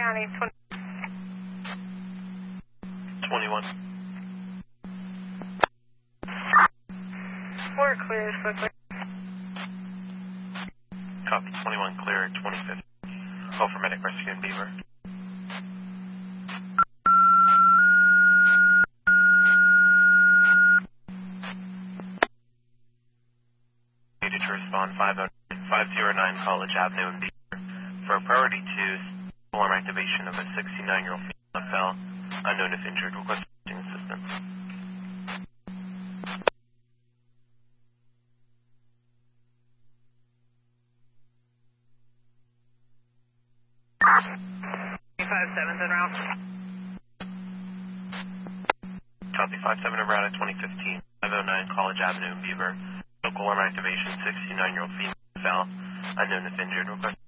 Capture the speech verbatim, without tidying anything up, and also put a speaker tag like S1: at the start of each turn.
S1: County,
S2: twenty-one.
S1: We're clear, so clear.
S2: Copy, twenty-one clear, twenty-fifth. Call for medic rescue in Beaver. Needed to respond five oh nine College Avenue in Beaver. For a priority two, alarm activation of a sixty-nine-year-old female fell, unknown if injured, requesting assistance.
S1: five seven's en route.
S2: Copy, five seven en route at twenty fifteen, five oh nine College Avenue in Beaver. Local alarm activation, sixty-nine-year-old female fell, unknown if injured, requesting